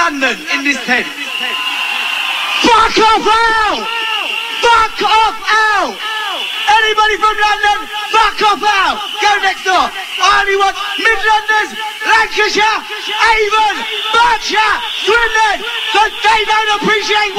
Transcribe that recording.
London in this tent? Fuck off out! Fuck off out! Anybody from London, fuck off out! Go next door. I only want Midlanders, Lancashire, Avon, Berkshire, Swindon, because they don't appreciate